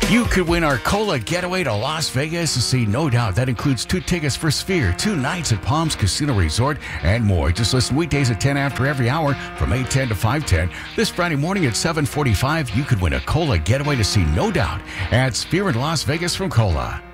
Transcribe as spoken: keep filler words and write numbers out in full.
You could win our Cola getaway to Las Vegas to see No Doubt. That includes two tickets for Sphere, two nights at Palms Casino Resort, and more. Just listen weekdays at ten after every hour from eight ten to five ten. This Friday morning at seven forty-five, you could win a Cola getaway to see No Doubt at Sphere in Las Vegas from Cola.